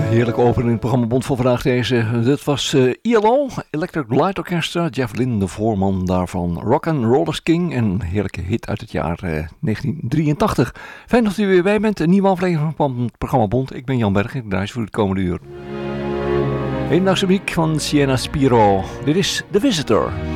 Heerlijk open in het programma Bond voor vandaag deze. Dit was ILO, Electric Light Orchestra, Jeff Lynne, de voorman daarvan. Rock'n'Rollers King, een heerlijke hit uit het jaar 1983. Fijn dat u weer bij bent, een nieuwe aflevering van het programma Bond. Ik ben Jan Berg, ik draai voor het komende uur. Hedendaagse muziek van Sienna Spiro. Dit is The Visitor.